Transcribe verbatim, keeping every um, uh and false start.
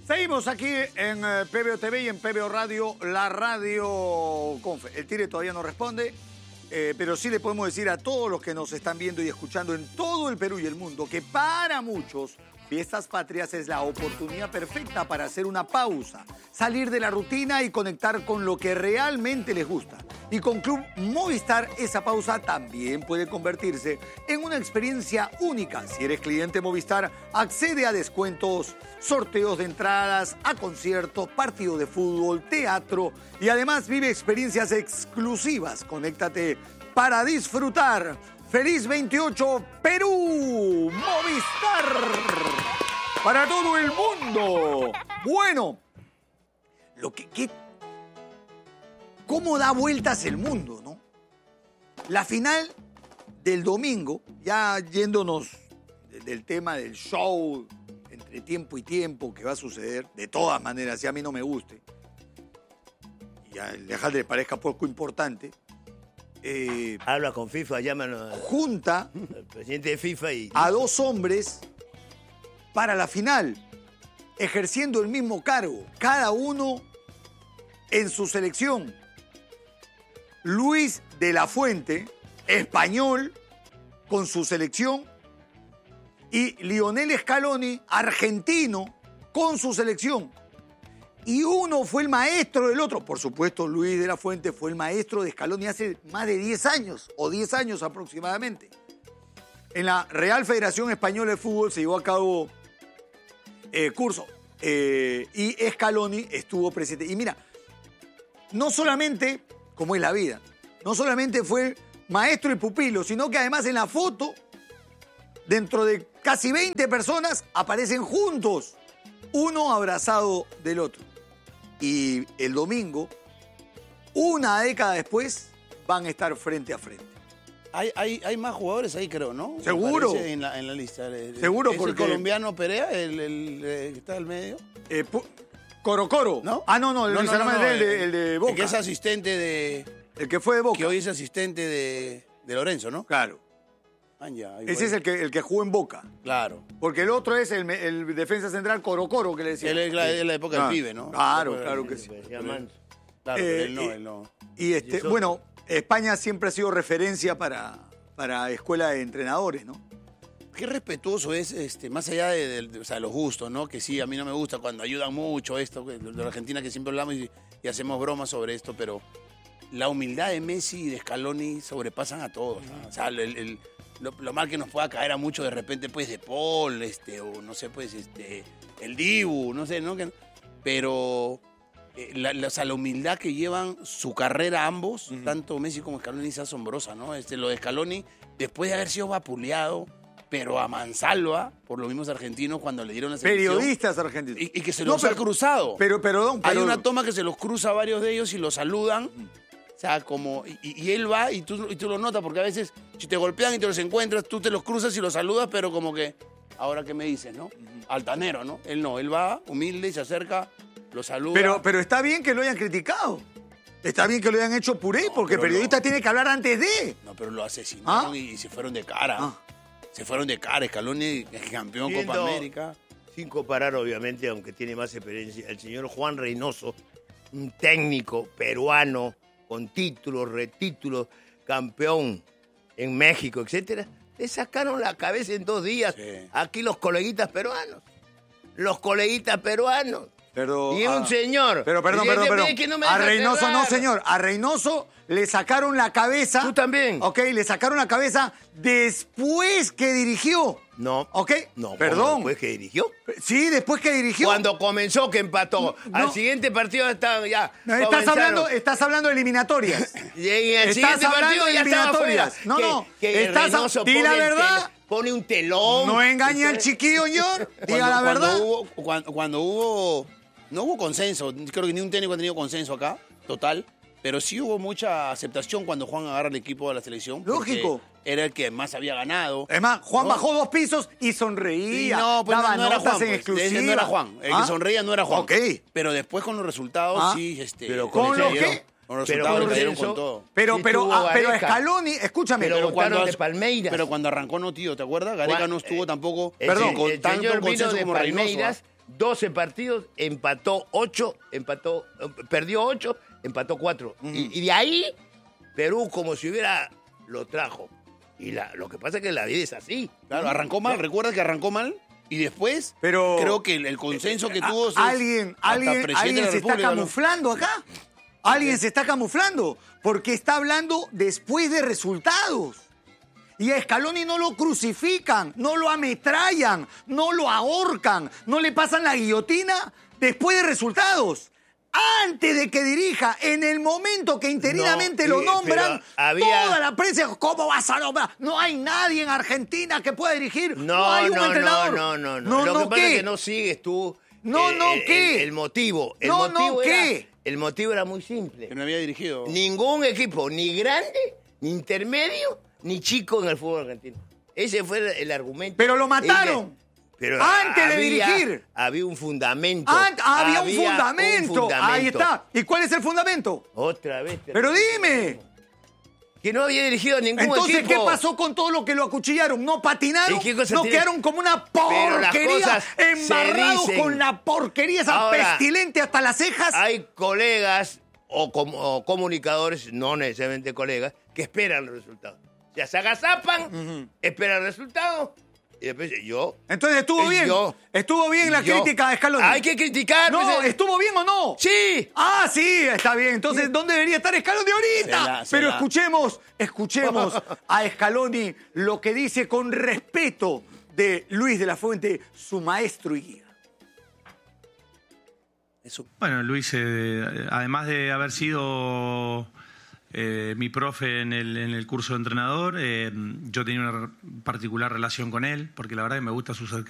Seguimos aquí en eh, P B O T V y en P B O Radio, la radio Confe. El Tigre todavía no responde, eh, pero sí le podemos decir a todos los que nos están viendo y escuchando en todo el Perú y el mundo que para muchos Fiestas Patrias es la oportunidad perfecta para hacer una pausa, salir de la rutina y conectar con lo que realmente les gusta. Y con Club Movistar esa pausa también puede convertirse en una experiencia única. Si eres cliente Movistar, accede a descuentos, sorteos de entradas, a conciertos, partidos de fútbol, teatro y además vive experiencias exclusivas. Conéctate para disfrutar. ¡Feliz veintiocho Perú! ¡Movistar! ¡Para todo el mundo! Bueno, lo que, que, ¿cómo da vueltas el mundo, no? La final del domingo, ya yéndonos del tema del show entre tiempo y tiempo que va a suceder, de todas maneras, si a mí no me guste, y a Alejandro le parezca poco importante, Eh, Habla con FIFA, llámanos junta al presidente de FIFA y a dos hombres para la final, ejerciendo el mismo cargo, cada uno en su selección. Luis de la Fuente, español, con su selección, y Lionel Scaloni, argentino, con su selección. Y uno fue el maestro del otro. Por supuesto, Luis de la Fuente fue el maestro de Scaloni hace más de diez años, o diez años aproximadamente. En la Real Federación Española de Fútbol se llevó a cabo eh, curso. Eh, y Scaloni estuvo presente. Y mira, no solamente, como es la vida, no solamente fue maestro y pupilo, sino que además en la foto, dentro de casi veinte personas, aparecen juntos, uno abrazado del otro. Y el domingo, una década después, van a estar frente a frente. Hay, hay, hay más jugadores ahí, creo, ¿no? Seguro. En la, en la lista. Seguro, ¿Es porque... el colombiano Perea, el, el, el que está al medio? Eh, Coro Coro. ¿No? Ah, no, no, el, no, Luis no, no, Armando, no, el, de, el de Boca. El que es asistente de... El que fue de Boca. Que hoy es asistente de, de Lorenzo, ¿no? Claro. Ah, ya, Ese es el que, el que jugó en Boca. Claro. Porque el otro es el, el defensa central Coro Coro, que le decía. Él es la, es la época ah, del pibe, ¿no? Claro, Época claro del- que sí. Claro, pero Eh, él no, y- él no. Y este, Y eso- bueno, España siempre ha sido referencia para, para escuela de entrenadores, ¿no? Qué respetuoso es, este, más allá de, de- de- o sea, los gustos, ¿no? Que sí, a mí no me gusta cuando ayudan mucho esto, que- de la Argentina que siempre hablamos y, y hacemos bromas sobre esto, pero la humildad de Messi y de Scaloni sobrepasan a todos, ¿no? O sea, el- el- lo, lo mal que nos pueda caer a muchos de repente, pues, de Paul, este, o no sé, pues, este, el Dibu, no sé, ¿no? Que- pero eh, la, la- o sea, la humildad que llevan su carrera ambos, Ujú. tanto Messi como Scaloni, es asombrosa, ¿no? Este, lo de Scaloni, después de haber sido vapuleado, pero a mansalva por los mismos argentinos cuando le dieron la selección. Periodistas argentinos. Y, y que se No, los pero- ha cruzado. Pero, perdón, Hay pero- una toma que se los cruza a varios de ellos y los saludan. O sea, como... Y, y él va y tú, y tú lo notas, porque a veces si te golpean y te los encuentras, tú te los cruzas y los saludas, pero como que... Ahora, ¿qué me dices, no? Altanero, ¿no? Él no, él va humilde y se acerca, lo saluda. Pero, pero está bien que lo hayan criticado. Está bien que lo hayan hecho puré, No, porque el pero periodista no. tiene que hablar antes de. No, pero lo asesinaron ¿Ah? y, y se fueron de cara. Ah. Se fueron de cara. Scaloni, campeón Siendo- Copa América. sin comparar, obviamente, aunque tiene más experiencia, el señor Juan Reynoso, un técnico peruano con títulos, retítulos, campeón en México, etcétera, le sacaron la cabeza en dos días. Sí. Aquí los coleguitas peruanos. Los coleguitas peruanos. Pero, Y es ah, un señor. Pero perdón, Y perdón, dice, perdón. "Ve que no me a deja Reynoso cerrar". no, señor. A Reynoso le sacaron la cabeza. Tú también. Ok, le sacaron la cabeza después que dirigió. No. Ok, No, perdón. Después que dirigió. Sí, después que dirigió. Cuando comenzó, que empató. No. Al siguiente partido estaban ya. No, estás comenzaron. hablando, estás hablando de eliminatorias. Y en el Estás siguiente hablando partido de ya estaba fuera. eliminatorias. No, Que- no. Que Estás a- Reynoso di pone la el verdad. tel- Pone un telón. No engañe al chiquillo, señor. Diga la Cuando verdad. hubo, cuando, cuando hubo, no hubo consenso, creo que ni un técnico ha tenido consenso acá, total, pero sí hubo mucha aceptación cuando Juan agarra el equipo de la selección. porque Lógico. Era el que más había ganado. Es más, Juan No. bajó dos pisos y Y sonreía. no, pues daba no, no era notas Juan, en pues. exclusiva. Ese no era Juan. El ¿Ah? que sonreía no era Juan. Ok. Pero después con los resultados, Ah. sí, este. Pero ¿Con le lo dieron- qué? Con los Pero resultados con le dieron Lorenzo, con todo. Pero, Sí pero, tuvo ah, pero Gareca. Scaloni, escúchame. Pero pero votaron cuando- de Palmeiras. Pero cuando arrancó no, tío, ¿te acuerdas? Gareca Juan- no estuvo eh, tampoco el Perdón, se- con el tanto señor vino consenso de como Reynoso. Palmeiras, ¿ah? doce partidos, empató ocho, empató, perdió ocho, empató cuatro. Uh-huh. Y, y de ahí, Perú como si hubiera lo trajo. Y la, lo que pasa es que la vida es así. Claro, arrancó mal, ¿recuerdas que arrancó mal? Y después, pero creo que el, el consenso que tuvo... A, alguien alguien, alguien se está camuflando acá. Alguien se está camuflando. Porque está hablando después de resultados. Y a Scaloni no lo crucifican, no lo ametrallan, no lo ahorcan, no le pasan la guillotina después de resultados. Antes de que dirija, en el momento que interinamente no, lo nombran, había... toda la prensa, ¿cómo vas a nombrar? No hay nadie en Argentina que pueda dirigir, no, no hay un no, entrenador. No, no, no, no. Lo no, que pasa ¿qué? es que no sigues tú. No, eh, no, el, ¿qué? El, el motivo. El no, motivo no, era, ¿qué? El motivo era muy simple. Que no había dirigido. Ningún equipo, ni grande, ni intermedio, ni chico en el fútbol argentino. Ese fue el, el argumento. Pero lo mataron. Pero antes había, de dirigir. Había un fundamento. Ant, había, había un, fundamento. un fundamento. Ahí está. ¿Y cuál es el fundamento? Otra vez. Pero dime. Que no había dirigido a ningún Entonces, equipo. ¿qué pasó con todo lo que lo acuchillaron? ¿No patinaron? ¿No tiene... quedaron como una porquería embarrados dicen... con la porquería esa Ahora, pestilente hasta las cejas? Hay colegas o, com o comunicadores, no necesariamente colegas, que esperan los resultados. O sea, se agazapan, uh-huh. esperan el resultado. Y después yo... Entonces, ¿estuvo bien? Yo, ¿Estuvo bien la yo, crítica de Scaloni? Hay que criticar. No, pues, ¿estuvo bien o no? Sí. Ah, sí, está bien. Entonces, sí. ¿dónde debería estar Scaloni ahorita? Se la, se Pero la. escuchemos, escuchemos a Scaloni lo que dice con respeto de Luis de la Fuente, su maestro y guía. Eso. Bueno, Luis, eh, además de haber sido... Eh, mi profe en el, en el curso de entrenador, eh, yo tenía una particular relación con él, porque la verdad que me gusta su cercanía.